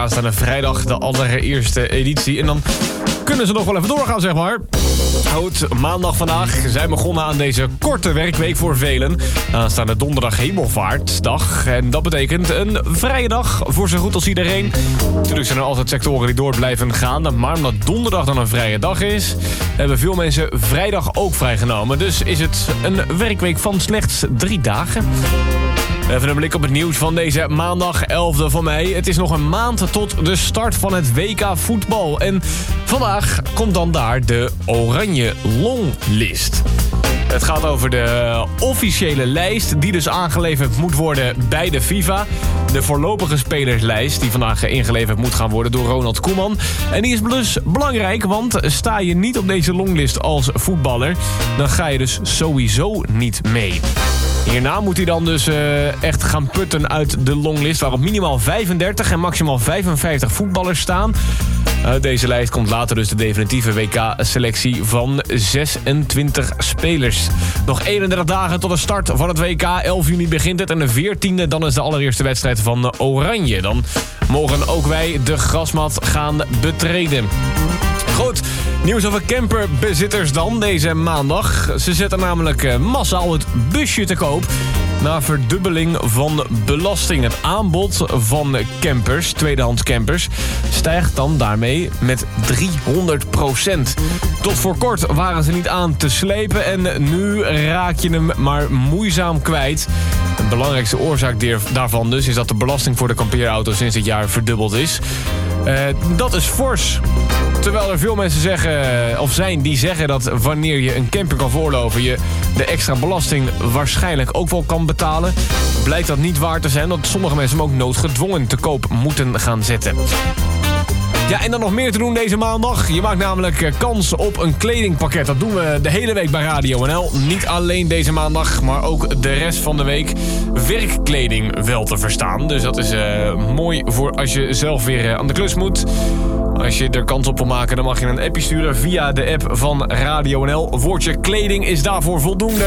aanstaande vrijdag de allereerste editie. En dan kunnen ze nog wel even doorgaan, zeg maar. Goed, maandag vandaag zijn begonnen aan deze korte werkweek voor velen. Aanstaande donderdag Hemelvaartsdag. En dat betekent een vrije dag voor zo goed als iedereen. Natuurlijk zijn er altijd sectoren die door blijven gaan. Maar omdat donderdag dan een vrije dag is, hebben veel mensen vrijdag ook vrijgenomen. Dus is het een werkweek van slechts 3 dagen. Even een blik op het nieuws van deze maandag 11e van mei. Het is nog een maand tot de start van het WK voetbal. En vandaag komt dan daar de Oranje Longlist. Het gaat over de officiële lijst die dus aangeleverd moet worden bij de FIFA. De voorlopige spelerslijst die vandaag ingeleverd moet gaan worden door Ronald Koeman. En die is dus belangrijk, want sta je niet op deze longlist als voetballer, dan ga je dus sowieso niet mee. Hierna moet hij dan dus echt gaan putten uit de longlist, waarop minimaal 35 en maximaal 55 voetballers staan. Uit deze lijst komt later dus de definitieve WK-selectie van 26 spelers. Nog 31 dagen tot de start van het WK. 11 juni begint het en de 14e dan is de allereerste wedstrijd van Oranje. Dan mogen ook wij de grasmat gaan betreden. Goed, nieuws over camperbezitters dan deze maandag. Ze zetten namelijk massaal het busje te koop na verdubbeling van belasting. Het aanbod van campers, tweedehands campers, stijgt dan daarmee met 300%. Tot voor kort waren ze niet aan te slepen en nu raak je hem maar moeizaam kwijt. De belangrijkste oorzaak daarvan dus is dat de belasting voor de kampeerauto sinds dit jaar verdubbeld is. Dat is fors. Terwijl er veel mensen zijn die zeggen dat wanneer je een camping kan voorloven, je de extra belasting waarschijnlijk ook wel kan betalen, blijkt dat niet waar te zijn, dat sommige mensen hem ook noodgedwongen te koop moeten gaan zetten. Ja, en dan nog meer te doen deze maandag. Je maakt namelijk kans op een kledingpakket. Dat doen we de hele week bij Radio NL. Niet alleen deze maandag, maar ook de rest van de week. Werkkleding wel te verstaan. Dus dat is mooi voor als je zelf weer aan de klus moet. Als je er kans op wil maken, dan mag je een appje sturen via de app van Radio NL. Woordje kleding is daarvoor voldoende.